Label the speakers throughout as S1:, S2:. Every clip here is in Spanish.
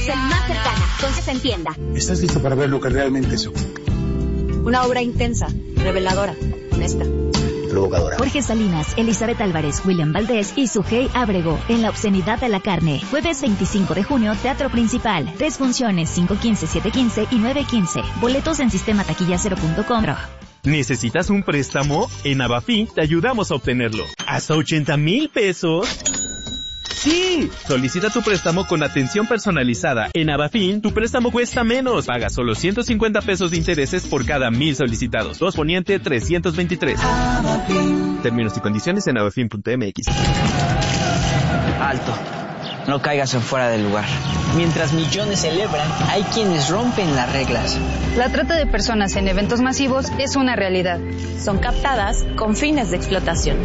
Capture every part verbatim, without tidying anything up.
S1: Telcel más cercana, con que se entienda.
S2: ¿Estás listo para ver lo que realmente es?
S1: Una obra intensa, reveladora, honesta,
S2: provocadora.
S3: Jorge Salinas, Elizabeth Álvarez, William Valdés y Sujei Ábrego en La obscenidad de la carne. Jueves veinticinco de junio, Teatro Principal. Tres funciones, cinco quince, siete quince y nueve quince. Boletos en sistema taquilla cero punto com.
S4: ¿Necesitas un préstamo? En Abafin te ayudamos a obtenerlo. ¿Hasta ochenta mil pesos? ¡Sí! Solicita tu préstamo con atención personalizada. En Abafin, tu préstamo cuesta menos. Paga solo ciento cincuenta pesos de intereses por cada mil solicitados. dos Poniente trescientos veintitrés. Abafin. Términos y condiciones en abafin punto m x.
S5: Alto. No caigas en fuera del lugar. Mientras millones celebran, hay quienes rompen las reglas.
S6: La trata de personas en eventos masivos es una realidad.
S1: Son captadas con fines de explotación.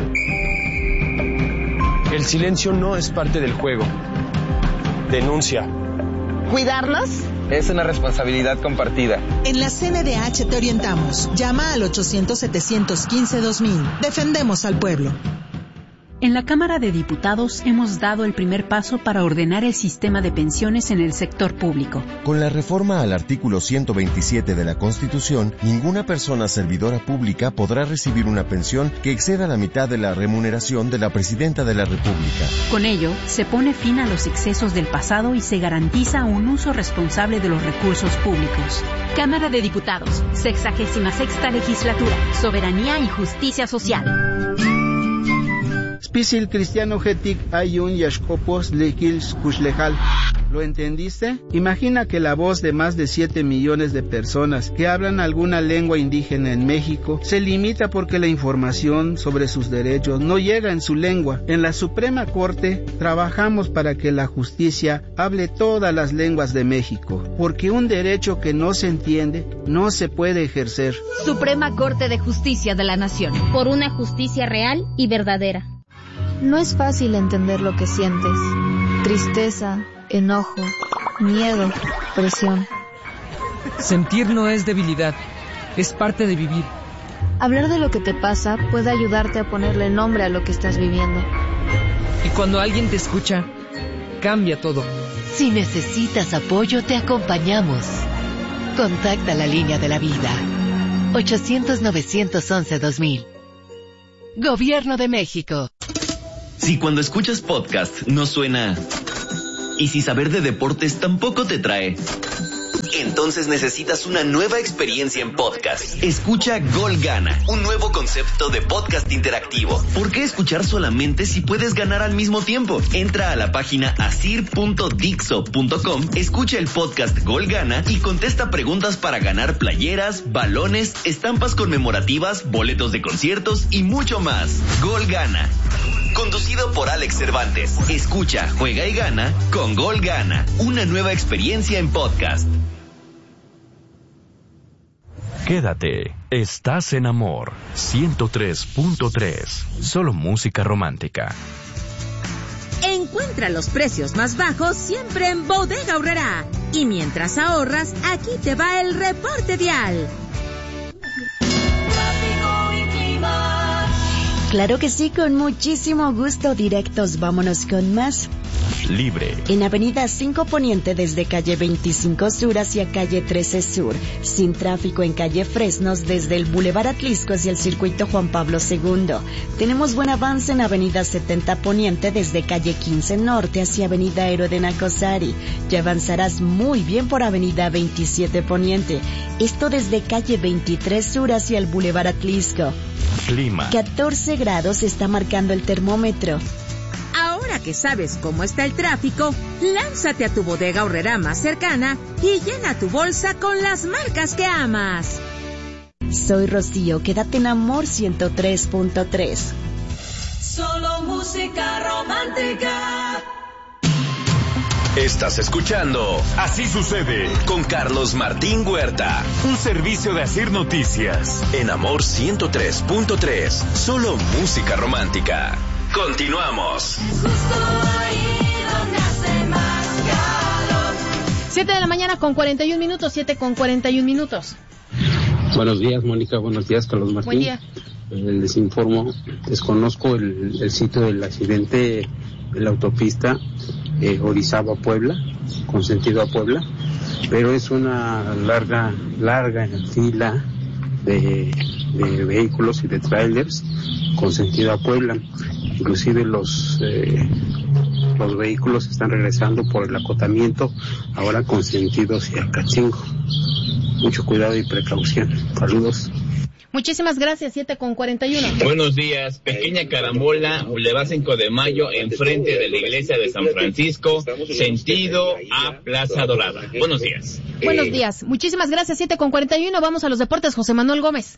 S7: El silencio no es parte del juego. Denuncia.
S8: ¿Cuidarnos?
S7: Es una responsabilidad compartida.
S8: En la C N D H te orientamos. Llama al ochocientos, setecientos quince, dos mil. Defendemos al pueblo.
S9: En la Cámara de Diputados hemos dado el primer paso para ordenar el sistema de pensiones en el sector público.
S10: Con la reforma al artículo ciento veintisiete de la Constitución, ninguna persona servidora pública podrá recibir una pensión que exceda la mitad de la remuneración de la Presidenta de la República.
S9: Con ello, se pone fin a los excesos del pasado y se garantiza un uso responsable de los recursos públicos.
S3: Cámara de Diputados, sexagésima sexta legislatura, soberanía y justicia social.
S11: Spisil cristiano getic ayun yashkopos lekils kushlejal. ¿Lo entendiste? Imagina que la voz de más de siete millones de personas que hablan alguna lengua indígena en México se limita porque la información sobre sus derechos no llega en su lengua. En la Suprema Corte trabajamos para que la justicia hable todas las lenguas de México, porque un derecho que no se entiende no se puede ejercer.
S3: Suprema Corte de Justicia de la Nación.
S12: Por una justicia real y verdadera.
S13: No es fácil entender lo que sientes. Tristeza, enojo, miedo, presión.
S14: Sentir no es debilidad, es parte de vivir.
S13: Hablar de lo que te pasa puede ayudarte a ponerle nombre a lo que estás viviendo.
S14: Y cuando alguien te escucha, cambia todo.
S15: Si necesitas apoyo, te acompañamos. Contacta la línea de la vida. ochocientos, novecientos once, dos mil. Gobierno de México.
S16: Si cuando escuchas podcast no suena, y si saber de deportes tampoco te trae, entonces necesitas una nueva experiencia en podcast. Escucha Gol Gana, un nuevo concepto de podcast interactivo. ¿Por qué escuchar solamente si puedes ganar al mismo tiempo? Entra a la página asir punto dixo punto com, escucha el podcast Gol Gana y contesta preguntas para ganar playeras, balones, estampas conmemorativas, boletos de conciertos y mucho más. Gol Gana. Conducido por Alex Cervantes. Escucha, juega y gana con Gol Gana. Una nueva experiencia en podcast.
S17: Quédate. Estás en Amor. ciento tres punto tres. Solo música romántica.
S18: Encuentra los precios más bajos siempre en Bodega Aurrerá. Y mientras ahorras, aquí te va el reporte vial.
S19: Claro que sí, con muchísimo gusto. Directos, vámonos con más.
S17: Libre.
S19: En Avenida cinco Poniente desde calle veinticinco Sur hacia calle trece Sur. Sin tráfico en calle Fresnos desde el Boulevard Atlisco hacia el circuito Juan Pablo segundo. Tenemos buen avance en Avenida setenta Poniente desde calle quince Norte hacia Avenida Héroe de Nacosari. Ya avanzarás muy bien por Avenida veintisiete Poniente. Esto desde calle veintitrés Sur hacia el Boulevard Atlisco.
S17: Clima.
S19: catorce grados está marcando el termómetro.
S18: Ahora que sabes cómo está el tráfico, lánzate a tu Bodega Aurrerá más cercana y llena tu bolsa con las marcas que amas.
S19: Soy Rocío, quédate en Amor ciento tres punto tres.
S20: Solo música romántica.
S16: Estás escuchando Así Sucede con Carlos Martín Huerta.
S17: Un servicio de Asir Noticias.
S16: En Amor ciento tres punto tres. Solo música romántica. Continuamos.
S21: siete de la mañana con cuarenta y un minutos, siete con cuarenta y un minutos.
S22: Buenos días, Mónica. Buenos días, Carlos Martín.
S21: Buen día.
S22: Eh, les informo, desconozco el, el sitio del accidente la autopista eh, Orizaba-Puebla, con sentido a Puebla, pero es una larga, larga fila de, de vehículos y de trailers con sentido a Puebla. Inclusive los eh, los vehículos están regresando por el acotamiento, ahora con sentido hacia Cachingo. Mucho cuidado y precaución. Saludos.
S21: Muchísimas gracias, siete con cuarenta y uno.
S2: Buenos días. Pequeña carambola, Boulevard cinco de Mayo, enfrente de la iglesia de San Francisco, sentido a Plaza Dorada. Buenos días.
S21: Buenos días. Muchísimas gracias, siete con cuarenta y uno. Vamos a los deportes. José Manuel Gómez.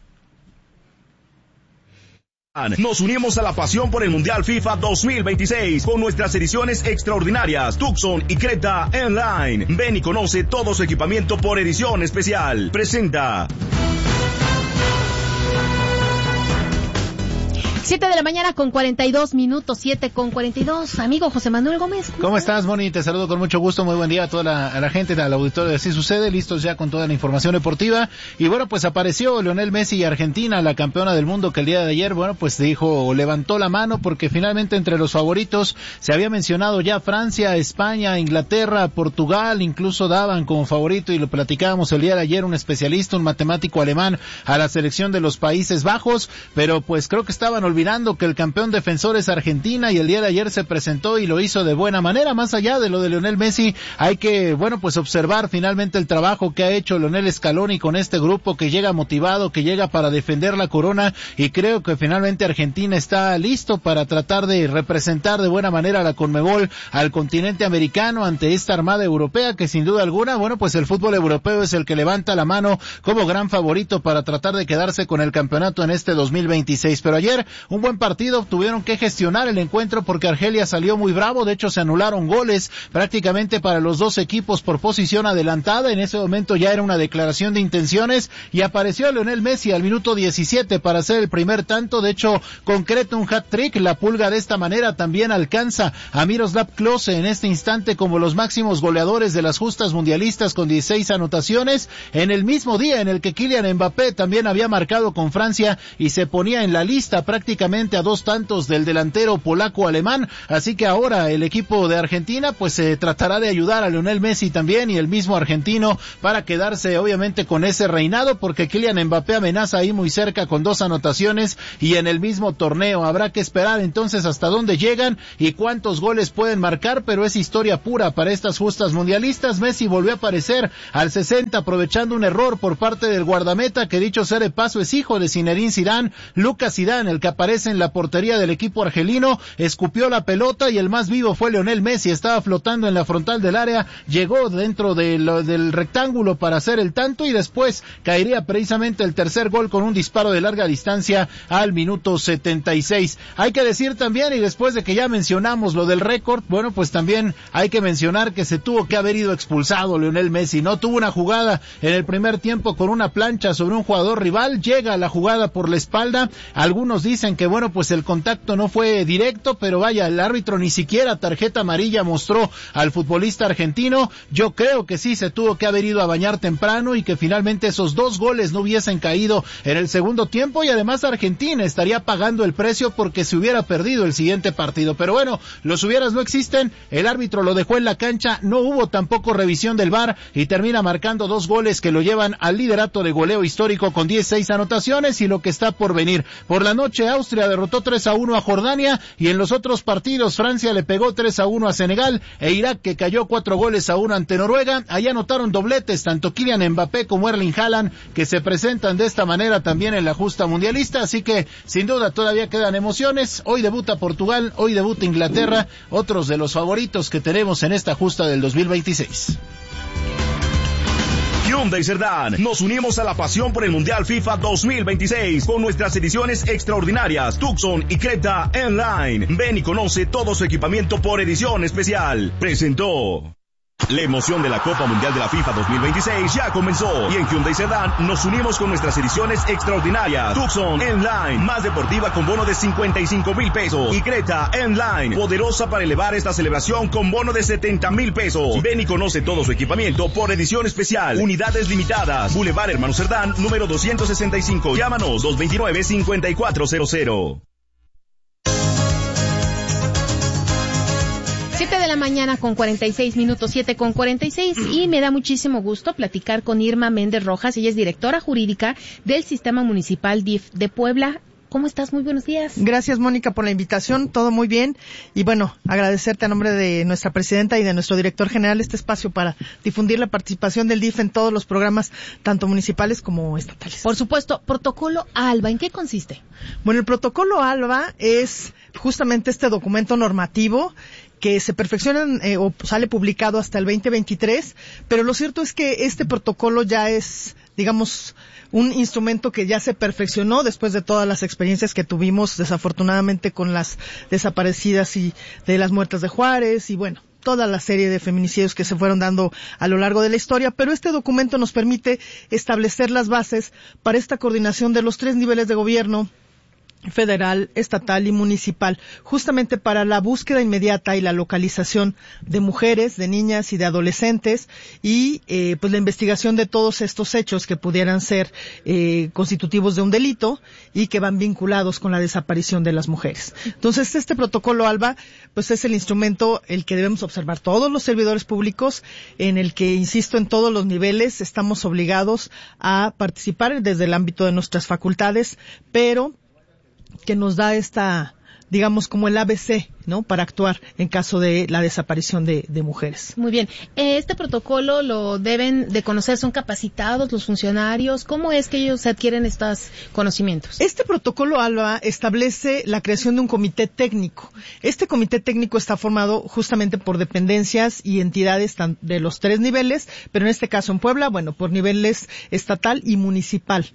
S4: Nos unimos a la pasión por el Mundial FIFA dos mil veintiséis con nuestras ediciones extraordinarias Tucson y Creta N-Line. Ven y conoce todo su equipamiento por edición especial. Presenta.
S21: siete de la mañana con cuarenta y dos minutos, siete con cuarenta y dos. Amigo José Manuel Gómez.
S23: ¿Cómo, ¿Cómo estás, Moni? Te saludo con mucho gusto. Muy buen día a toda la, a la gente, al auditorio de Así Sucede. Listos ya con toda la información deportiva. Y bueno, pues apareció Lionel Messi y Argentina, la campeona del mundo, que el día de ayer, bueno, pues dijo, levantó la mano porque finalmente entre los favoritos se había mencionado ya Francia, España, Inglaterra, Portugal, incluso daban como favorito, y lo platicábamos el día de ayer, un especialista, un matemático alemán, a la selección de los Países Bajos, pero pues creo que estaban olvidando que el campeón defensor es Argentina, y el día de ayer se presentó y lo hizo de buena manera. Más allá de lo de Lionel Messi, hay que, bueno, pues observar finalmente el trabajo que ha hecho Lionel Scaloni con este grupo, que llega motivado, que llega para defender la corona, y creo que finalmente Argentina está listo para tratar de representar de buena manera a la Conmebol, al continente americano, ante esta armada europea que sin duda alguna, bueno, pues el fútbol europeo es el que levanta la mano como gran favorito para tratar de quedarse con el campeonato en este dos mil veintiséis. Pero ayer un buen partido, tuvieron que gestionar el encuentro porque Argelia salió muy bravo, de hecho se anularon goles prácticamente para los dos equipos por posición adelantada. En ese momento ya era una declaración de intenciones y apareció Lionel Messi al minuto diecisiete para hacer el primer tanto, de hecho concreta un hat-trick. La Pulga de esta manera también alcanza a Miroslav Klose en este instante como los máximos goleadores de las justas mundialistas con dieciséis anotaciones, en el mismo día en el que Kylian Mbappé también había marcado con Francia y se ponía en la lista prácticamente a dos tantos del delantero polaco-alemán. Así que ahora el equipo de Argentina pues se eh, tratará de ayudar a Lionel Messi también y el mismo argentino para quedarse obviamente con ese reinado, porque Kylian Mbappé amenaza ahí muy cerca con dos anotaciones y en el mismo torneo. Habrá que esperar entonces hasta dónde llegan y cuántos goles pueden marcar, pero es historia pura para estas justas mundialistas. Messi volvió a aparecer al sesenta aprovechando un error por parte del guardameta, que dicho sea de paso es hijo de Zinedine Zidane, Lucas Zidane, el que aparece en la portería del equipo argelino, escupió la pelota y el más vivo fue Lionel Messi. Estaba flotando en la frontal del área, llegó dentro de lo, del rectángulo para hacer el tanto y después caería precisamente el tercer gol con un disparo de larga distancia al minuto setenta y seis. Hay que decir también, y después de que ya mencionamos lo del récord, bueno, pues también hay que mencionar que se tuvo que haber ido expulsado Lionel Messi. No tuvo una jugada en el primer tiempo con una plancha sobre un jugador rival, llega la jugada por la espalda. Algunos dicen que bueno, pues el contacto no fue directo, pero vaya, el árbitro ni siquiera tarjeta amarilla mostró al futbolista argentino. Yo creo que sí se tuvo que haber ido a bañar temprano y que finalmente esos dos goles no hubiesen caído en el segundo tiempo, y además Argentina estaría pagando el precio porque se hubiera perdido el siguiente partido. Pero bueno, los hubieras no existen, el árbitro lo dejó en la cancha, no hubo tampoco revisión del V A R y termina marcando dos goles que lo llevan al liderato de goleo histórico con dieciséis anotaciones. Y lo que está por venir: por la noche Austria derrotó tres a uno a Jordania, y en los otros partidos Francia le pegó tres a uno a Senegal e Irak, que cayó cuatro goles a uno ante Noruega. Allá anotaron dobletes tanto Kylian Mbappé como Erling Haaland, que se presentan de esta manera también en la justa mundialista. Así que sin duda todavía quedan emociones. Hoy debuta Portugal, hoy debuta Inglaterra, otros de los favoritos que tenemos en esta justa del dos mil veintiséis.
S4: Hyundai Cerdán, nos unimos a la pasión por el Mundial FIFA dos mil veintiséis con nuestras ediciones extraordinarias Tucson y Creta N-Line. Ven y conoce todo su equipamiento por edición especial. Presentó. La emoción de la Copa Mundial de la FIFA dos mil veintiséis ya comenzó, y en Hyundai Cerdán nos unimos con nuestras ediciones extraordinarias Tucson N-Line, más deportiva con bono de cincuenta y cinco mil pesos, y Creta N-Line, poderosa para elevar esta celebración con bono de setenta mil pesos. Ven y conoce todo su equipamiento por edición especial. Unidades limitadas. Boulevard Hermano Cerdán, número doscientos sesenta y cinco. Llámanos dos veintinueve, cincuenta y cuatro cero cero.
S21: Siete de la mañana con cuarenta y seis minutos, siete con cuarenta y seis, y me da muchísimo gusto platicar con Irma Méndez Rojas. Ella es directora jurídica del Sistema Municipal D I F de Puebla. ¿Cómo estás? Muy buenos días.
S1: Gracias, Mónica, por la invitación. Todo muy bien. Y bueno, agradecerte a nombre de nuestra presidenta y de nuestro director general este espacio para difundir la participación del D I F en todos los programas, tanto municipales como estatales.
S21: Por supuesto. Protocolo ALBA, ¿en qué consiste?
S1: Bueno, el protocolo ALBA es justamente este documento normativo que se perfecciona eh, o sale publicado hasta el veinte veintitrés, pero lo cierto es que este protocolo ya es, digamos, un instrumento que ya se perfeccionó después de todas las experiencias que tuvimos desafortunadamente con las desaparecidas y de las muertas de Juárez y bueno, toda la serie de feminicidios que se fueron dando a lo largo de la historia, pero este documento nos permite establecer las bases para esta coordinación de los tres niveles de gobierno, federal, estatal y municipal, justamente para la búsqueda inmediata y la localización de mujeres, de niñas y de adolescentes y eh, pues la investigación de todos estos hechos que pudieran ser eh, constitutivos de un delito y que van vinculados con la desaparición de las mujeres. Entonces, este protocolo ALBA pues es el instrumento el que debemos observar todos los servidores públicos, en el que, insisto, en todos los niveles estamos obligados a participar desde el ámbito de nuestras facultades, pero que nos da esta, digamos, como el A B C, ¿no?, para actuar en caso de la desaparición de, de mujeres.
S21: Muy bien. Este protocolo lo deben de conocer, ¿son capacitados los funcionarios? ¿Cómo es que ellos adquieren estos conocimientos?
S1: Este protocolo ALBA establece la creación de un comité técnico. Este comité técnico está formado justamente por dependencias y entidades de los tres niveles, pero en este caso en Puebla, bueno, por niveles estatal y municipal.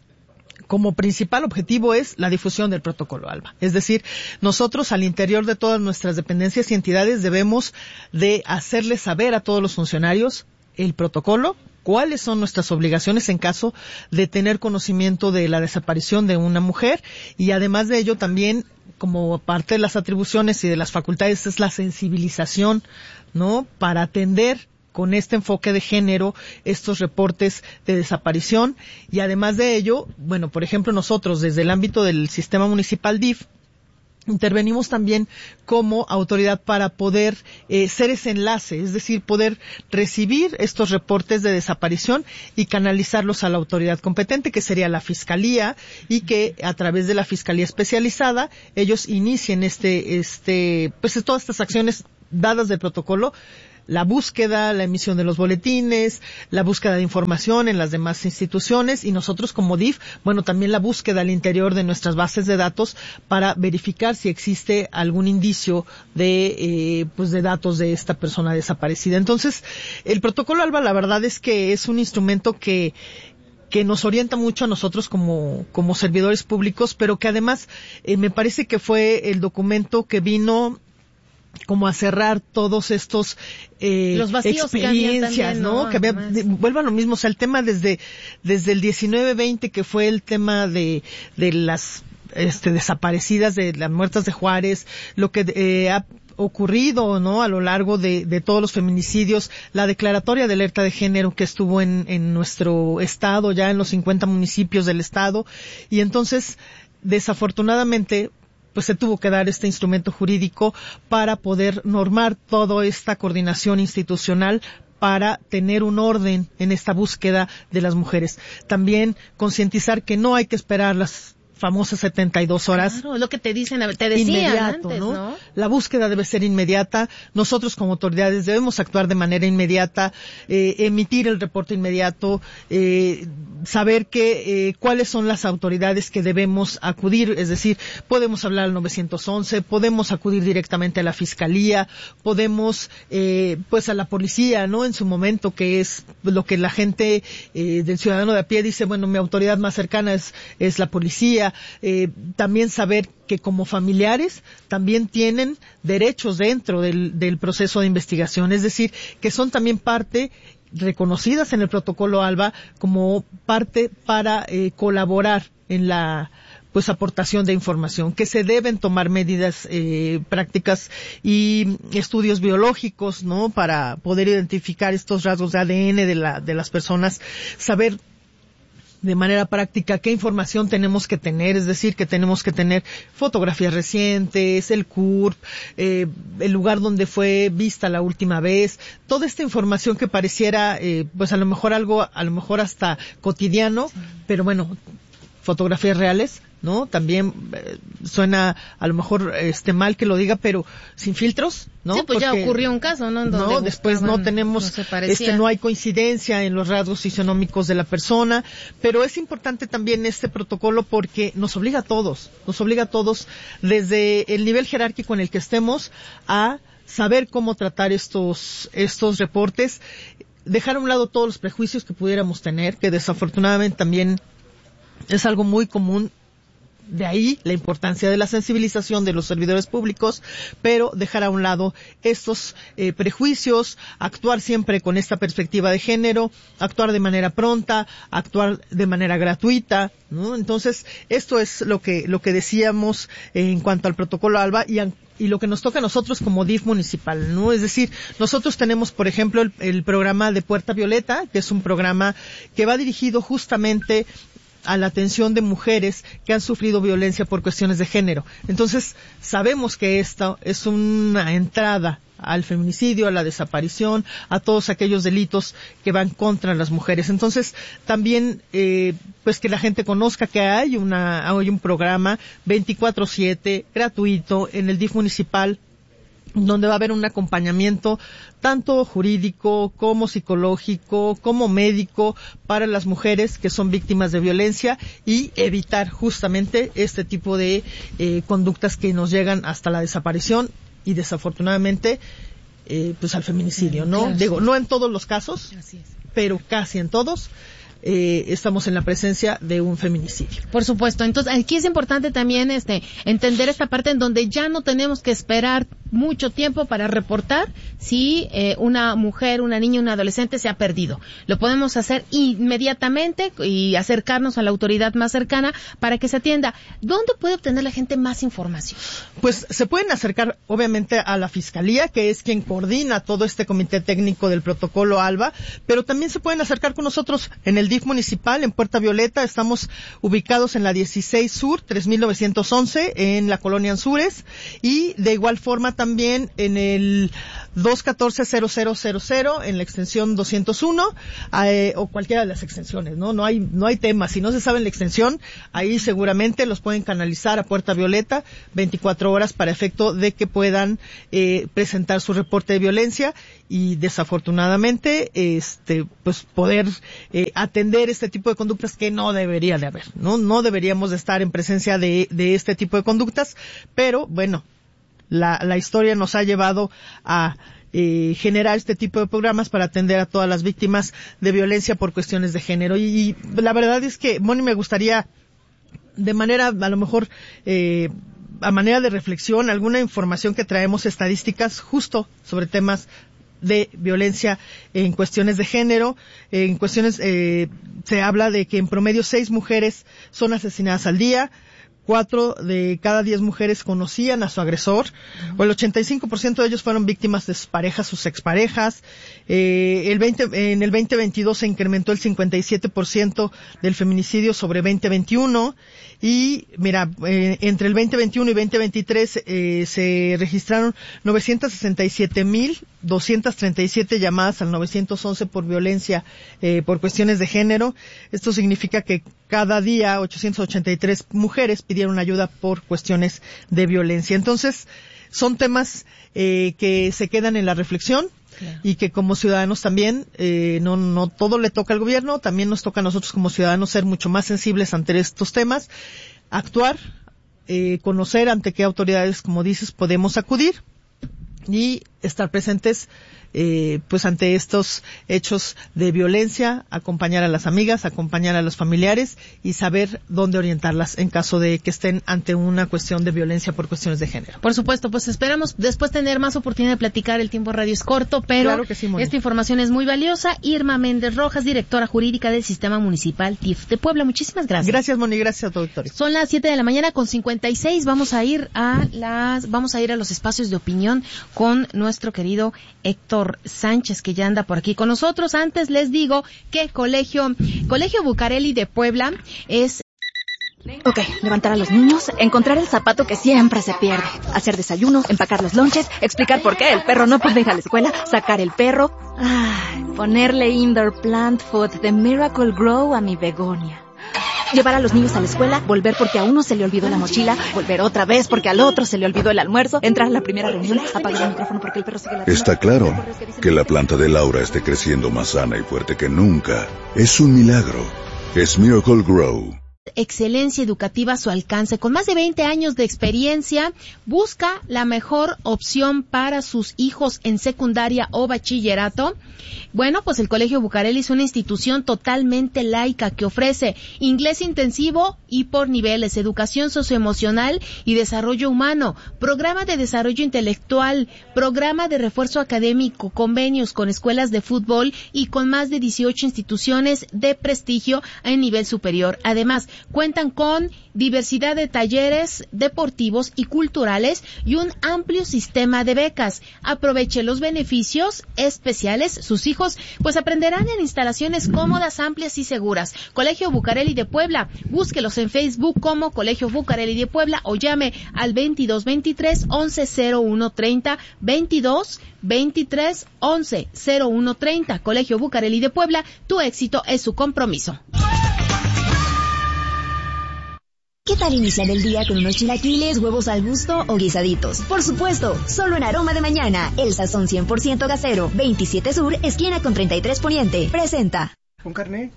S1: Como principal objetivo es la difusión del protocolo ALBA. Es decir, nosotros al interior de todas nuestras dependencias y entidades debemos de hacerles saber a todos los funcionarios el protocolo, cuáles son nuestras obligaciones en caso de tener conocimiento de la desaparición de una mujer y además de ello también como parte de las atribuciones y de las facultades es la sensibilización, ¿no?, para atender con este enfoque de género, estos reportes de desaparición y además de ello, bueno, por ejemplo, nosotros desde el ámbito del sistema municipal D I F intervenimos también como autoridad para poder eh, ser ese enlace, es decir, poder recibir estos reportes de desaparición y canalizarlos a la autoridad competente, que sería la Fiscalía, y que a través de la Fiscalía especializada ellos inicien este, este, pues todas estas acciones dadas de protocolo, la búsqueda, la emisión de los boletines, la búsqueda de información en las demás instituciones y nosotros como D I F, bueno, también la búsqueda al interior de nuestras bases de datos para verificar si existe algún indicio de, eh, pues de datos de esta persona desaparecida. Entonces, el protocolo ALBA, la verdad es que es un instrumento que que nos orienta mucho a nosotros como, como servidores públicos, pero que además eh, me parece que fue el documento que vino como a cerrar todos estos eh,
S21: los vacíos
S1: experiencias,
S21: que también,
S1: ¿no?
S21: ¿no?
S1: Que había, de, vuelvo a lo mismo, o sea, el tema desde desde el diecinueve veinte que fue el tema de de las este desaparecidas, de las muertas de Juárez, lo que eh, ha ocurrido, ¿no?, a lo largo de, de todos los feminicidios, la declaratoria de alerta de género que estuvo en, en nuestro estado, ya en los cincuenta municipios del estado, y entonces, desafortunadamente, pues se tuvo que dar este instrumento jurídico para poder normar toda esta coordinación institucional para tener un orden en esta búsqueda de las mujeres. También concientizar que no hay que esperar las famosas setenta y dos horas.
S21: Claro, lo que te dicen, te decían
S1: inmediato,
S21: antes,
S1: ¿no?
S21: ¿no?
S1: La búsqueda debe ser inmediata. Nosotros como autoridades debemos actuar de manera inmediata, eh, emitir el reporte inmediato, eh, saber que, eh, cuáles son las autoridades que debemos acudir, es decir, podemos hablar al nueve once, podemos acudir directamente a la Fiscalía, podemos, eh, pues a la policía, ¿no? En su momento, que es lo que la gente, eh, del ciudadano de a pie dice, bueno, mi autoridad más cercana es, es la policía. Eh, también saber que como familiares también tienen derechos dentro del, del proceso de investigación, es decir, que son también parte reconocidas en el protocolo ALBA como parte para eh, colaborar en la pues aportación de información, que se deben tomar medidas eh, prácticas y estudios biológicos, ¿no?, para poder identificar estos rasgos de A D N de la de las personas, saber de manera práctica qué información tenemos que tener, es decir, que tenemos que tener fotografías recientes, el C U R P, eh, el lugar donde fue vista la última vez, toda esta información que pareciera, eh, pues a lo mejor algo, a lo mejor hasta cotidiano, sí. Pero bueno, fotografías reales, ¿no? También eh, suena a lo mejor este mal que lo diga, pero sin filtros, ¿no?
S21: Sí, pues
S1: porque,
S21: ya ocurrió un caso, ¿no? Donde
S1: no, después no tenemos,
S21: no
S1: este, no hay coincidencia en los rasgos fisionómicos de la persona, pero es importante también este protocolo porque nos obliga a todos, nos obliga a todos desde el nivel jerárquico en el que estemos a saber cómo tratar estos, estos reportes, dejar a un lado todos los prejuicios que pudiéramos tener, que desafortunadamente también es algo muy común. De ahí la importancia de la sensibilización de los servidores públicos, pero dejar a un lado estos eh, prejuicios, actuar siempre con esta perspectiva de género, actuar de manera pronta, actuar de manera gratuita, ¿no? Entonces, esto es lo que lo que decíamos eh, en cuanto al protocolo ALBA y a, y lo que nos toca a nosotros como D I F municipal, ¿no? Es decir, nosotros tenemos, por ejemplo, el, el programa de Puerta Violeta, que es un programa que va dirigido justamente a la atención de mujeres que han sufrido violencia por cuestiones de género. Entonces, sabemos que esto es una entrada al feminicidio, a la desaparición, a todos aquellos delitos que van contra las mujeres. Entonces, también, eh, pues que la gente conozca que hay una, hay un programa veinticuatro siete gratuito en el D I F municipal, donde va a haber un acompañamiento tanto jurídico como psicológico como médico para las mujeres que son víctimas de violencia y evitar justamente este tipo de eh, conductas que nos llegan hasta la desaparición y desafortunadamente eh, pues al feminicidio, ¿no? Claro, Digo, sí. No en todos los casos, Así es. Pero casi en todos. Eh, estamos en la presencia de un feminicidio.
S21: Por supuesto. Entonces, aquí es importante también este entender esta parte en donde ya no tenemos que esperar mucho tiempo para reportar si eh, una mujer, una niña, un adolescente se ha perdido. Lo podemos hacer inmediatamente y acercarnos a la autoridad más cercana para que se atienda. ¿Dónde puede obtener la gente más información?
S1: Pues se pueden acercar obviamente a la Fiscalía, que es quien coordina todo este comité técnico del protocolo ALBA, pero también se pueden acercar con nosotros en el D I F municipal, en Puerta Violeta. Estamos ubicados en la dieciséis Sur, tres mil novecientos once, en la colonia Anzures, y de igual forma también en el dos catorce cero cero cero cero, en la extensión doscientos uno, eh, o cualquiera de las extensiones, ¿no? No hay, no hay tema. Si no se sabe la extensión, ahí seguramente los pueden canalizar a Puerta Violeta veinticuatro horas para efecto de que puedan eh, presentar su reporte de violencia y desafortunadamente, este, pues poder eh, atender este tipo de conductas que no debería de haber, ¿no? No deberíamos de estar en presencia de, de este tipo de conductas, pero bueno, la, la historia nos ha llevado a eh, generar este tipo de programas para atender a todas las víctimas de violencia por cuestiones de género. Y, y la verdad es que, Moni, me gustaría, de manera, a lo mejor, eh, a manera de reflexión, alguna información que traemos, estadísticas justo sobre temas de violencia en cuestiones de género. En cuestiones, eh, se habla de que en promedio seis mujeres son asesinadas al día, cuatro de cada diez mujeres conocían a su agresor, o el ochenta y cinco por ciento de ellos fueron víctimas de sus parejas, sus exparejas. Eh, el veinte, en el veinte veintidós se incrementó el cincuenta y siete por ciento del feminicidio sobre veinte veintiuno, y mira, eh, entre el veinte veintiuno y veinte veintitrés eh, se registraron novecientos sesenta y siete mil doscientos treinta y siete llamadas al nueve once por violencia eh, por cuestiones de género. Esto significa que cada día ochocientos ochenta y tres mujeres pidieron ayuda por cuestiones de violencia. Entonces, son temas eh, que se quedan en la reflexión. Claro. Y que como ciudadanos también, eh, no, no todo le toca al gobierno, también nos toca a nosotros como ciudadanos ser mucho más sensibles ante estos temas, actuar, eh, conocer ante qué autoridades, como dices, podemos acudir y estar presentes eh, pues ante estos hechos de violencia, acompañar a las amigas, acompañar a los familiares y saber dónde orientarlas en caso de que estén ante una cuestión de violencia por cuestiones de género.
S21: Por supuesto, pues esperamos después tener más oportunidad de platicar. El tiempo radio es corto, pero
S1: claro que sí,
S21: esta información es muy valiosa. Irma Méndez Rojas, directora jurídica del Sistema Municipal D I F de Puebla. Muchísimas gracias.
S1: Gracias, Moni, gracias a tu auditorio.
S21: Son las siete de la mañana con cincuenta y seis. Vamos a ir a las, vamos a ir a los espacios de opinión con nuestro nuestro querido Héctor Sánchez, que ya anda por aquí con nosotros. Antes les digo que Colegio, Colegio Bucareli de Puebla es...
S5: Ok, levantar a los niños, encontrar el zapato que siempre se pierde, hacer desayuno, empacar los lonches, explicar por qué el perro no puede ir a la escuela, sacar el perro, ah, ponerle indoor plant food de Miracle Grow a mi begonia. Llevar a los niños a la escuela, volver porque a uno se le olvidó la mochila, volver otra vez porque al otro se le olvidó el almuerzo, entrar a la primera reunión, apagar el micrófono porque el perro sigue ladrando.
S6: Está claro que la planta de Laura esté creciendo más sana y fuerte que nunca. Es un milagro. Es Miracle Grow.
S21: Excelencia educativa a su alcance. Con más de veinte años de experiencia, busca la mejor opción para sus hijos en secundaria o bachillerato. Bueno, pues el Colegio Bucareli es una institución totalmente laica que ofrece inglés intensivo y por niveles, educación socioemocional y desarrollo humano, programa de desarrollo intelectual, programa de refuerzo académico, convenios con escuelas de fútbol y con más de dieciocho instituciones de prestigio en nivel superior. Además, cuentan con diversidad de talleres deportivos y culturales y un amplio sistema de becas. Aproveche los beneficios especiales. Sus hijos pues aprenderán en instalaciones cómodas, amplias y seguras. Colegio Bucareli de Puebla. Búsquelos en Facebook como Colegio Bucareli de Puebla o llame al veintidós veintitrés once cero uno treinta, veintidós veintitrés once cero uno treinta. Colegio Bucareli de Puebla, tu éxito es su compromiso.
S3: ¿Qué tal iniciar el día con unos chilaquiles, huevos al gusto o guisaditos? Por supuesto, solo en Aroma de Mañana, el sazón cien por ciento casero, veintisiete Sur, esquina con treinta y tres Poniente. Presenta.
S7: ¿Con carne?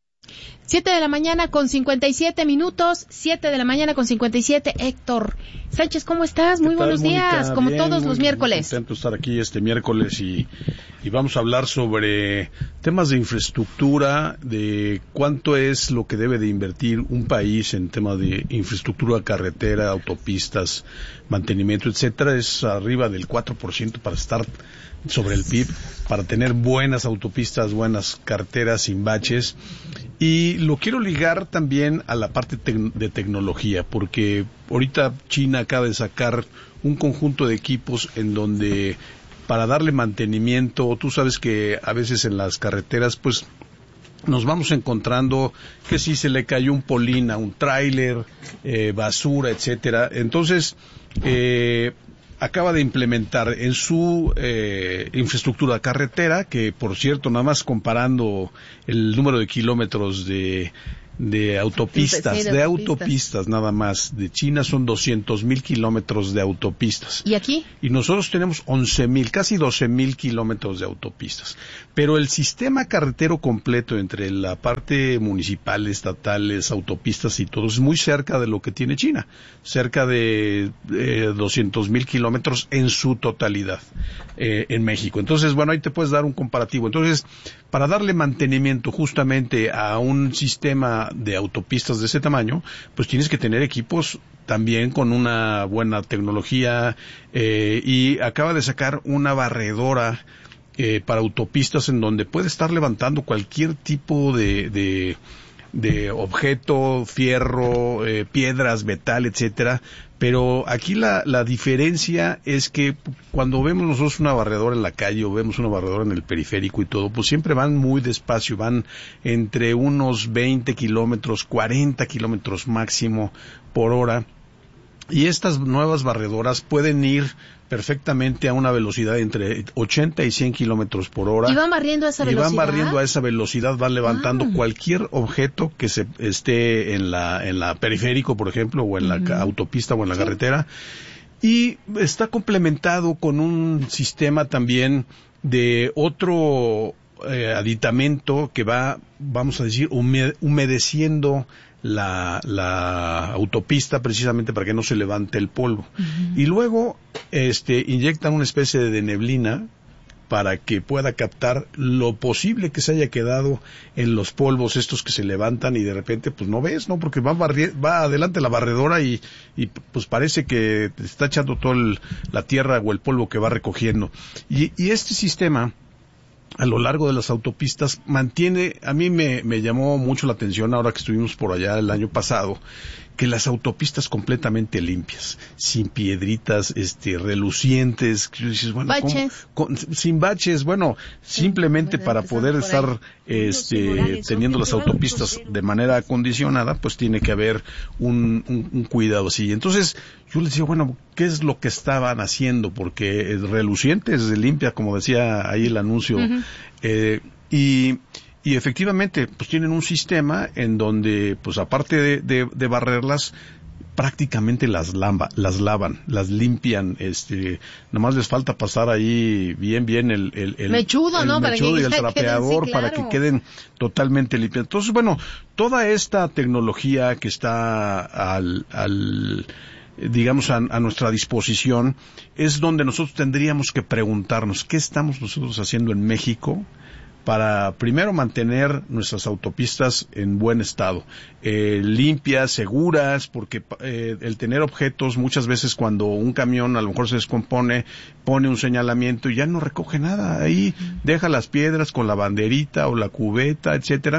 S21: Siete de la mañana con cincuenta y siete minutos, siete de la mañana con cincuenta y siete. Héctor Sánchez, ¿cómo estás? Muy buenos Mónica? días, como Bien, todos muy, los miércoles.
S7: Muy contento de estar aquí este miércoles y, y vamos a hablar sobre temas de infraestructura, de cuánto es lo que debe de invertir un país en temas de infraestructura, carretera, autopistas, mantenimiento, etcétera. Es arriba del cuatro por ciento para estar sobre el P I B, para tener buenas autopistas, buenas carreteras sin baches. Y lo quiero ligar también a la parte te- de tecnología, porque ahorita China acaba de sacar un conjunto de equipos en donde para darle mantenimiento, tú sabes que a veces en las carreteras pues nos vamos encontrando que si se le cayó un polín a un tráiler, eh, basura, etcétera. Entonces, eh, acaba de implementar en su eh, infraestructura carretera, que por cierto, nada más comparando el número de kilómetros de de autopistas, de, de autopistas nada más, de China son doscientos mil kilómetros de autopistas.
S21: ¿Y aquí?
S7: Y nosotros tenemos once mil, casi doce mil kilómetros de autopistas. Pero el sistema carretero completo entre la parte municipal, estatales, autopistas y todo es muy cerca de lo que tiene China, cerca de eh, doscientos mil kilómetros en su totalidad eh, en México. Entonces, bueno, ahí te puedes dar un comparativo. Entonces, para darle mantenimiento justamente a un sistema de autopistas de ese tamaño, pues tienes que tener equipos también con una buena tecnología eh, y acaba de sacar una barredora eh, para autopistas en donde puede estar levantando cualquier tipo de, de, de objeto, fierro, eh, piedras, metal, etcétera. Pero aquí la, la diferencia es que cuando vemos nosotros una barredora en la calle o vemos una barredora en el periférico y todo, pues siempre van muy despacio, van entre unos veinte kilómetros, cuarenta kilómetros máximo por hora. Y estas nuevas barredoras pueden ir perfectamente a una velocidad entre ochenta y cien kilómetros por hora.
S21: ¿Y van barriendo a esa velocidad?
S7: Y van barriendo a esa velocidad, van levantando ah. cualquier objeto que se esté en la en la periférico, por ejemplo, o en la uh-huh. autopista o en la sí. carretera. Y está complementado con un sistema también de otro eh, aditamento que va, vamos a decir, humedeciendo La, la autopista precisamente para que no se levante el polvo. Uh-huh. Y luego este inyectan una especie de neblina para que pueda captar lo posible que se haya quedado en los polvos estos que se levantan y de repente pues no ves, ¿no? Porque va, barri- va adelante la barredora y, y pues parece que te está echando toda la tierra o el polvo que va recogiendo. Y, y este sistema a lo largo de las autopistas mantiene, a mí me, me llamó mucho la atención ahora que estuvimos por allá el año pasado, que las autopistas completamente limpias, sin piedritas, este, relucientes, que dices, bueno,
S21: baches.
S7: ¿cómo? Con, sin baches, bueno, sí, simplemente para poder estar, este, teniendo las autopistas de manera acondicionada, pues tiene que haber un, un, un cuidado así. Entonces, yo les decía, bueno, ¿qué es lo que estaban haciendo? Porque es relucientes, limpia, como decía ahí el anuncio, uh-huh. eh, y, y efectivamente, pues tienen un sistema en donde, pues aparte de, de, de barrerlas, prácticamente las lamba, las lavan, las limpian, este, nomás les falta pasar ahí bien, bien el, el, el
S21: mechudo,
S7: el
S21: ¿no?
S7: mechudo
S21: para que
S7: y el trapeador
S21: sí, claro.
S7: para que queden totalmente limpias. Entonces, bueno, toda esta tecnología que está al, al digamos, a, a nuestra disposición, es donde nosotros tendríamos que preguntarnos, ¿qué estamos nosotros haciendo en México para, primero, mantener nuestras autopistas en buen estado, eh, limpias, seguras, porque eh, el tener objetos, muchas veces cuando un camión a lo mejor se descompone, pone un señalamiento y ya no recoge nada, ahí deja las piedras con la banderita o la cubeta, etcétera.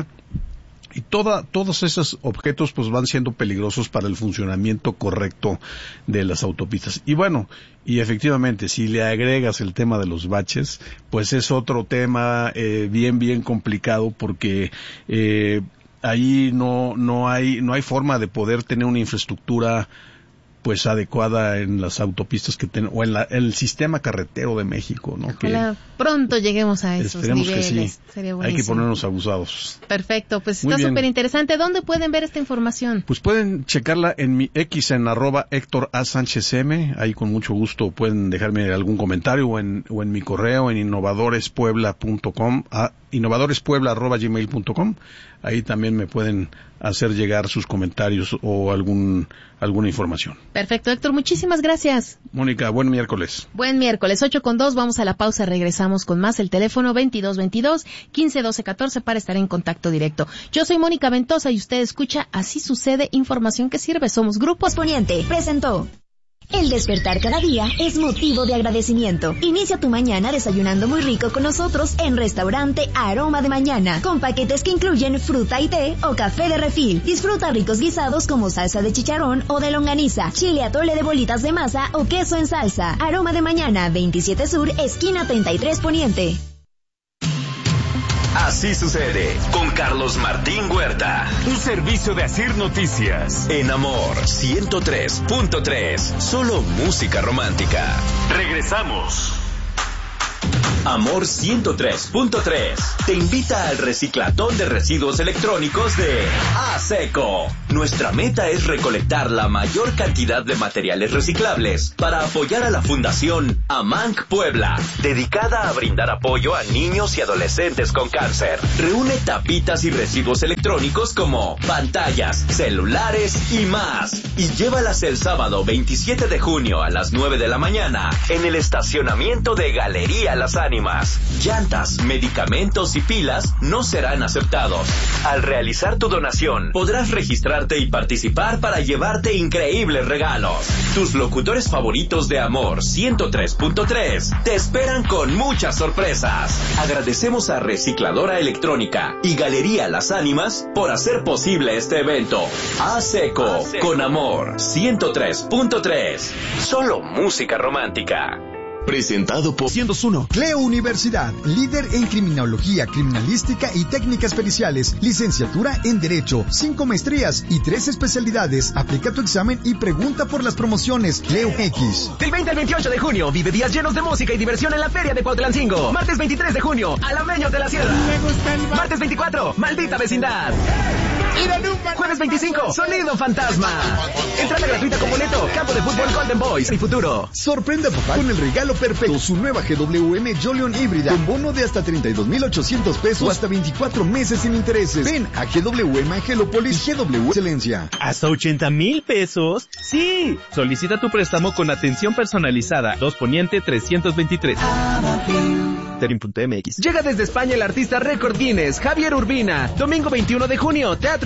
S7: Y toda, todos esos objetos pues van siendo peligrosos para el funcionamiento correcto de las autopistas. Y bueno, y efectivamente, si le agregas el tema de los baches, pues es otro tema eh, bien, bien complicado porque eh, ahí no, no hay, no hay forma de poder tener una infraestructura pues adecuada en las autopistas que ten, o en la, el sistema carretero de México, ¿no?
S21: Ojalá que pronto lleguemos a esos
S7: esperemos
S21: niveles.
S7: Que sí.
S21: Sería
S7: hay que ponernos abusados.
S21: Perfecto, pues
S7: Muy
S21: está
S7: bien.
S21: súper interesante. ¿Dónde pueden ver esta información?
S7: Pues pueden checarla en mi X en arroba Héctor A. Sánchez M. Ahí con mucho gusto pueden dejarme algún comentario o en, o en mi correo en innovadores-puebla punto com, a innovadores-puebla arroba gmail punto com. Ahí también me pueden hacer llegar sus comentarios o algún alguna información.
S21: Perfecto, Héctor, muchísimas gracias.
S7: Mónica, buen miércoles.
S21: Buen miércoles, ocho con dos, vamos a la pausa, regresamos con más, el teléfono veintidós veintidós, quince doce catorce para estar en contacto directo. Yo soy Mónica Ventosa y usted escucha Así Sucede, información que sirve. Somos Grupo
S3: Poniente presentó. El despertar cada día es motivo de agradecimiento. Inicia tu mañana desayunando muy rico con nosotros en Restaurante Aroma de Mañana, con paquetes que incluyen fruta y té o café de refil. Disfruta ricos guisados como salsa de chicharrón o de longaniza, chile atole de bolitas de masa o queso en salsa. Aroma de Mañana, veintisiete Sur, esquina treinta y tres Poniente.
S16: Así sucede con Carlos Martín Huerta. Un servicio de Asir Noticias. En Amor ciento tres punto tres. Solo música romántica. Regresamos. Amor ciento tres punto tres te invita al reciclatón de residuos electrónicos de ASECO. Nuestra meta es recolectar la mayor cantidad de materiales reciclables para apoyar a la Fundación AMANC Puebla, dedicada a brindar apoyo a niños y adolescentes con cáncer. Reúne tapitas y residuos electrónicos como pantallas, celulares y más, y llévalas el sábado veintisiete de junio a las nueve de la mañana en el estacionamiento de Galería Las Ánimas. Llantas, medicamentos y pilas no serán aceptados. Al realizar tu donación, podrás registrarte y participar para llevarte increíbles regalos. Tus locutores favoritos de Amor ciento tres punto tres te esperan con muchas sorpresas. Agradecemos a Recicladora Electrónica y Galería Las Ánimas por hacer posible este evento. ASECO, con Amor ciento tres punto tres. Solo música romántica.
S8: Presentado por ciento uno. Cleo Universidad, líder en criminología, criminalística y técnicas periciales. Licenciatura en Derecho, cinco maestrías y tres especialidades. Aplica tu examen y pregunta por las promociones. Cleo X.
S9: Del veinte al veintiocho de junio, vive días llenos de música y diversión en la Feria de Cuautlancingo. Martes veintitrés de junio, Alameños de la Sierra. Martes veinticuatro, Maldita Vecindad. Jueves veinticinco, Sonido Fantasma. Entrada gratuita con boleto, campo de fútbol Golden Boys y Futuro.
S8: Sorprende a papá con el regalo perfecto, su nueva G W M Jolion híbrida, con bono de hasta treinta y dos mil ochocientos pesos o hasta veinticuatro meses sin intereses. Ven a G W M Angelópolis y G W Excelencia.
S10: ¿Hasta ochenta mil pesos? ¡Sí! Solicita tu préstamo con atención personalizada. dos Poniente trescientos veintitrés. Terim punto M X.
S9: Llega desde España el artista récord Guinness, Javier Urbina. Domingo veintiuno de junio, Teatro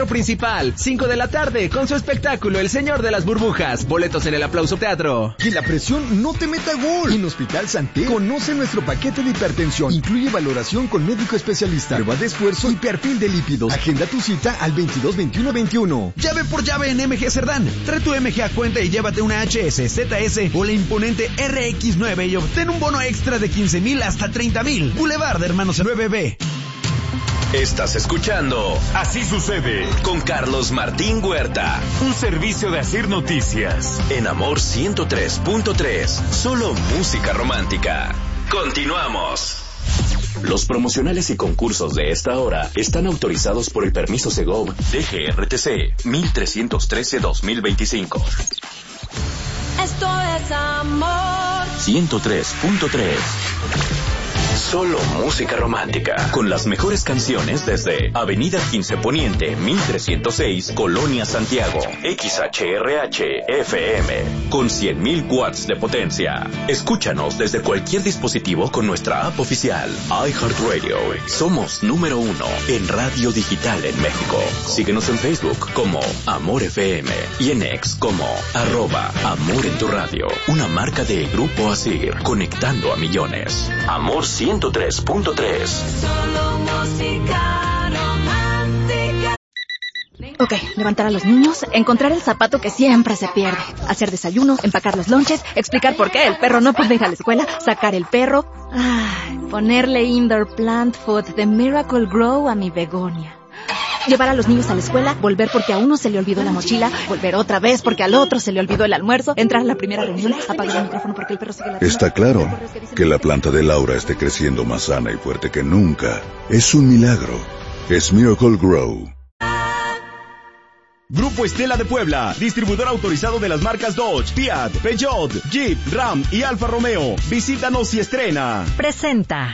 S9: Teatro Principal, cinco de la tarde, con su espectáculo El Señor de las Burbujas. Boletos en el Aplauso Teatro.
S8: Que la presión no te meta gol. En Hospital Santé, conoce nuestro paquete de hipertensión. Incluye valoración con médico especialista, prueba de esfuerzo y perfil de lípidos. Agenda tu cita al veintidós veintiuno veintiuno.
S11: Llave por llave en M G Cerdán. Trae tu M G a cuenta y llévate una H S, Z S o la imponente R X nueve y obtén un bono extra de quince mil hasta treinta mil. Boulevard de Hermanos nueve B.
S16: Estás escuchando Así Sucede con Carlos Martín Huerta.
S17: Un servicio de Asir Noticias.
S16: En Amor ciento tres punto tres. Solo música romántica. Continuamos. Los promocionales y concursos de esta hora están autorizados por el permiso Segov D G R T C mil trescientos trece dos mil veinticinco.
S20: Esto es Amor
S16: ciento tres punto tres. Solo música romántica, con las mejores canciones desde Avenida quince Poniente, mil trescientos seis, Colonia Santiago, X H R H F M, con cien mil watts de potencia. Escúchanos desde cualquier dispositivo con nuestra app oficial, iHeartRadio. Somos número uno en radio digital en México. Síguenos en Facebook como Amor F M y en X como arroba Amor en tu radio. Una marca de Grupo Asir, conectando a millones. Amor ciento tres punto tres.
S20: Solo música romántica.
S5: Ok, levantar a los niños, encontrar el zapato que siempre se pierde, hacer desayuno, empacar los lonches, explicar por qué el perro no puede ir a la escuela, sacar el perro, ay, ponerle indoor plant food de Miracle Grow a mi begonia. Llevar a los niños a la escuela, volver porque a uno se le olvidó la mochila, volver otra vez porque al otro se le olvidó el almuerzo, entrar a la primera reunión, apagar el micrófono porque el perro sigue ladrando.
S6: Está claro que la planta de Laura esté creciendo más sana y fuerte que nunca. Es un milagro. Es Miracle Grow.
S4: Grupo Estela de Puebla, distribuidor autorizado de las marcas Dodge, Fiat, Peugeot, Jeep, Ram y Alfa Romeo. Visítanos y estrena.
S3: Presenta.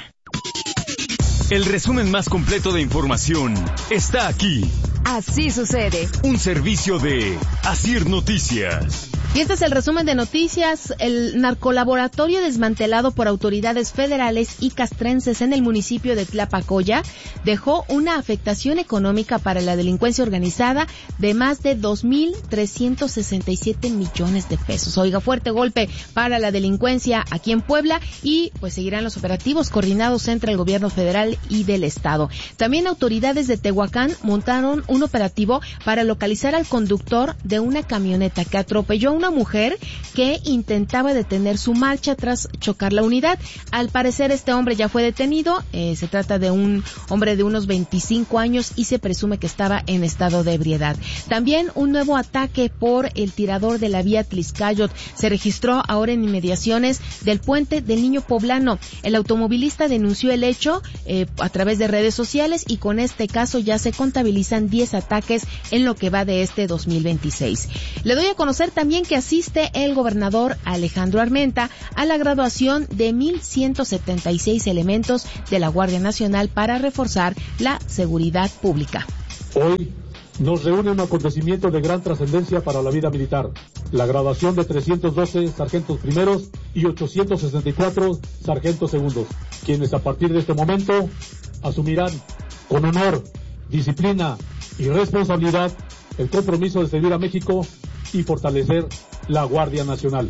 S17: El resumen más completo de información está aquí.
S3: Así sucede.
S17: Un servicio de Asir Noticias.
S21: Y este es el resumen de noticias. El narcolaboratorio desmantelado por autoridades federales y castrenses en el municipio de Tlapacoya dejó una afectación económica para la delincuencia organizada de más de dos mil trescientos sesenta y siete millones de pesos. Oiga, fuerte golpe para la delincuencia aquí en Puebla y pues seguirán los operativos coordinados entre el gobierno federal y del estado. También autoridades de Tehuacán montaron un operativo para localizar al conductor de una camioneta que atropelló a una mujer que intentaba detener su marcha tras chocar la unidad. Al parecer este hombre ya fue detenido, eh, se trata de un hombre de unos veinticinco años y se presume que estaba en estado de ebriedad. También un nuevo ataque por el tirador de la vía Tliscayot se registró ahora en inmediaciones del puente del Niño Poblano. El automovilista denunció el hecho eh, a través de redes sociales y con este caso ya se contabilizan diez ataques en lo que va de este dos mil veintiséis. Le doy a conocer también que asiste el gobernador Alejandro Armenta a la graduación de mil ciento setenta y seis elementos de la Guardia Nacional para reforzar la seguridad pública.
S12: Hoy nos reúne un acontecimiento de gran trascendencia para la vida militar, la graduación de trescientos doce sargentos primeros y ochocientos sesenta y cuatro sargentos segundos, quienes a partir de este momento asumirán con honor, disciplina y responsabilidad el compromiso de servir a México y fortalecer la Guardia Nacional.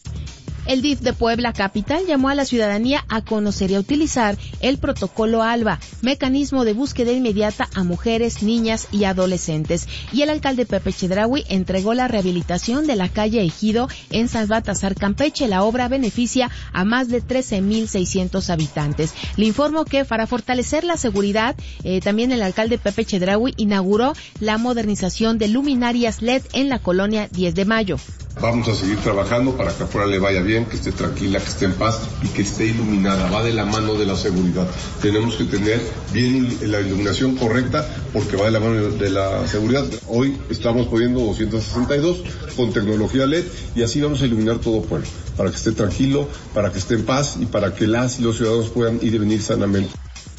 S21: El D I F de Puebla Capital llamó a la ciudadanía a conocer y a utilizar el protocolo ALBA, mecanismo de búsqueda inmediata a mujeres, niñas y adolescentes. Y el alcalde Pepe Chedraui entregó la rehabilitación de la calle Ejido en San Baltasar, Campeche. La obra beneficia a más de trece mil seiscientos habitantes. Le informo que para fortalecer la seguridad, eh, también el alcalde Pepe Chedraui inauguró la modernización de luminarias L E D en la colonia diez de mayo.
S13: Vamos a seguir trabajando para que afuera le vaya bien, que esté tranquila, que esté en paz y que esté iluminada. Va de la mano de la seguridad. Tenemos que tener bien la iluminación correcta porque va de la mano de la seguridad. Hoy estamos poniendo doscientos sesenta y dos con tecnología L E D y así vamos a iluminar todo Puebla, para que esté tranquilo, para que esté en paz y para que las y los ciudadanos puedan ir y venir sanamente.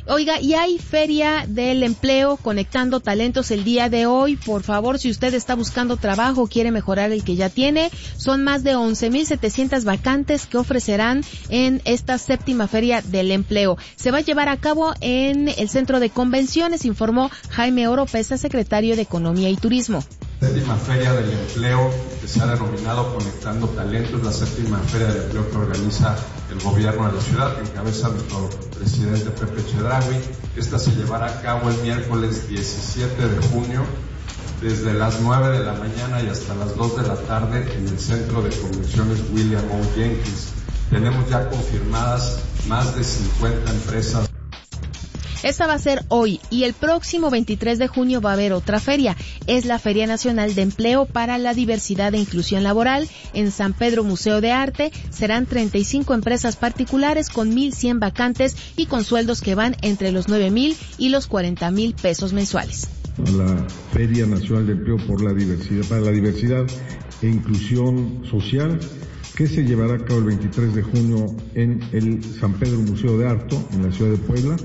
S21: Oiga, y hay Feria del Empleo Conectando Talentos el día de hoy. Por favor, si usted está buscando trabajo o quiere mejorar el que ya tiene, son más de once mil setecientas vacantes que ofrecerán en esta séptima Feria del Empleo. Se va a llevar a cabo en el Centro de Convenciones, informó Jaime Oropesa, secretario de Economía y Turismo.
S14: Séptima Feria del Empleo, que se ha denominado Conectando Talentos, la séptima Feria del Empleo que organiza el gobierno de la ciudad, que encabeza nuestro presidente Pepe Chedraui. Esta se llevará a cabo el miércoles diecisiete de junio, desde las nueve de la mañana y hasta las dos de la tarde en el Centro de Convenciones William O. Jenkins. Tenemos ya confirmadas más de cincuenta empresas.
S21: Esta va a ser hoy y el próximo veintitrés de junio va a haber otra feria. Es la Feria Nacional de Empleo para la Diversidad e Inclusión Laboral en San Pedro Museo de Arte. Serán treinta y cinco empresas particulares con mil cien vacantes y con sueldos que van entre los nueve mil y los cuarenta mil pesos mensuales.
S15: La Feria Nacional de Empleo por la Diversidad, para la Diversidad e Inclusión Social, que se llevará a cabo el veintitrés de junio en el San Pedro Museo de Arte, en la ciudad de Puebla.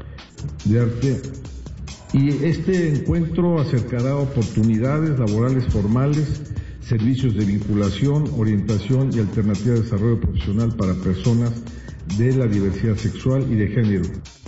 S15: de arte y este encuentro acercará oportunidades laborales formales, servicios de vinculación, orientación y alternativa de desarrollo profesional para personas de la diversidad sexual y de género.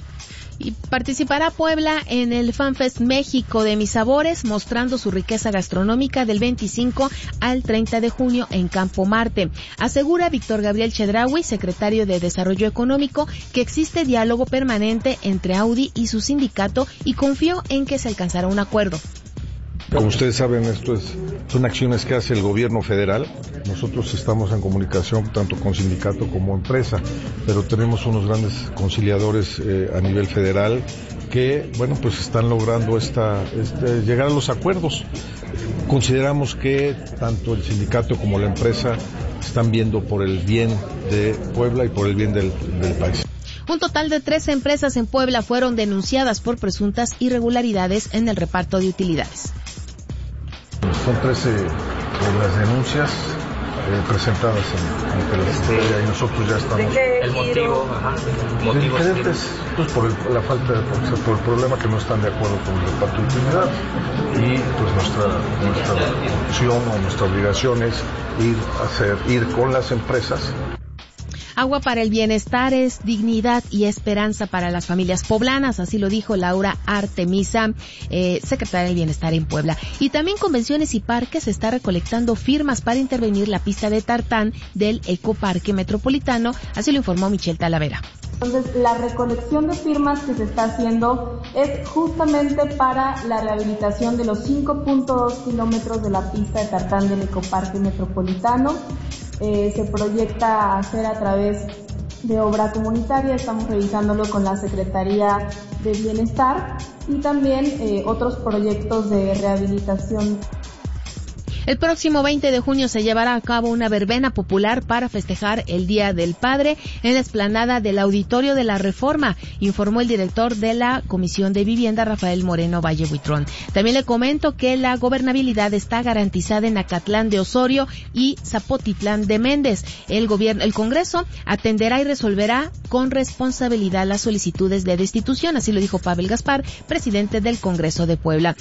S21: Y participará Puebla en el FanFest México de Mis Sabores, mostrando su riqueza gastronómica del veinticinco al treinta de junio en Campo Marte. Asegura Víctor Gabriel Chedraui, secretario de Desarrollo Económico, que existe diálogo permanente entre Audi y su sindicato y confió en que se alcanzará un acuerdo.
S18: Como ustedes saben, esto es, son acciones que hace el gobierno federal. Nosotros estamos en comunicación tanto con sindicato como empresa, pero tenemos unos grandes conciliadores eh, a nivel federal que, bueno, pues están logrando esta, este, llegar a los acuerdos. Consideramos que tanto el sindicato como la empresa están viendo por el bien de Puebla y por el bien del, del país.
S21: Un total de trece empresas en Puebla fueron denunciadas por presuntas irregularidades en el reparto de utilidades.
S18: Son trece eh, las denuncias eh, presentadas en, ante la Fiscalía y nosotros ya estamos.
S2: ¿El motivo? Ajá. ¿Motivos?
S18: Diferentes, pues por el, la falta de, por, por el problema que no están de acuerdo con el reparto de utilidades y pues nuestra nuestra opción o nuestra obligación es ir a hacer ir con las empresas.
S21: Agua para el bienestar es dignidad y esperanza para las familias poblanas, así lo dijo Laura Artemisa, eh, secretaria del Bienestar en Puebla. Y también Convenciones y Parques está recolectando firmas para intervenir la pista de tartán del Ecoparque Metropolitano, así lo informó Michelle Talavera.
S24: Entonces, la recolección de firmas que se está haciendo es justamente para la rehabilitación de los cinco punto dos kilómetros de la pista de tartán del Ecoparque Metropolitano. Eh, se proyecta hacer a través de obra comunitaria, estamos revisándolo con la Secretaría de Bienestar y también eh, otros proyectos de rehabilitación.
S21: El próximo veinte de junio se llevará a cabo una verbena popular para festejar el Día del Padre en la explanada del Auditorio de la Reforma, informó el director de la Comisión de Vivienda, Rafael Moreno Valle Buitrón. También le comento que la gobernabilidad está garantizada en Acatlán de Osorio y Zapotitlán de Méndez. El gobierno, el Congreso atenderá y resolverá con responsabilidad las solicitudes de destitución, así lo dijo Pavel Gaspar, presidente del Congreso de Puebla.